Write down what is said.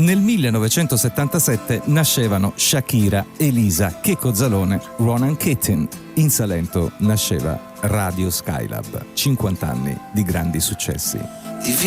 Nel 1977 nascevano Shakira, Elisa, Checco Zalone, Ronan Keating. In Salento nasceva Radio Skylab, 50 anni di grandi successi.